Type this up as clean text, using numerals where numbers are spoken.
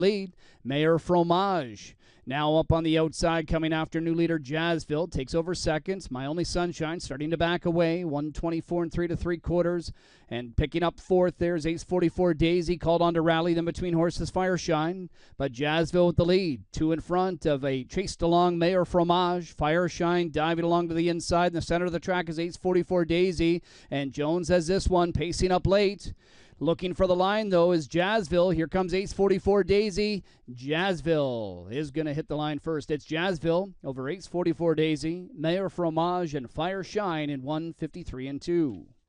lead. Mayor Fromage now up on the outside, coming after new leader Jazzville. Takes over seconds. My Only Sunshine starting to back away. 124 and 3 3/4. And picking up fourth, there's Ace 44 Daisy, called on to rally them between horses Fireshine. But Jazzville with the lead. Two in front of a chased along Mayor Fromage. Fireshine diving along to the inside. In the center of the track is Ace 44 Daisy. And Jones has this one pacing up late. Looking for the line, though, is Jazzville. Here comes Ace 44 Daisy. Jazzville is going to hit the line first. It's Jazzville over Ace 44 Daisy, Mayor Fromage, and Fireshine in 153 and 2.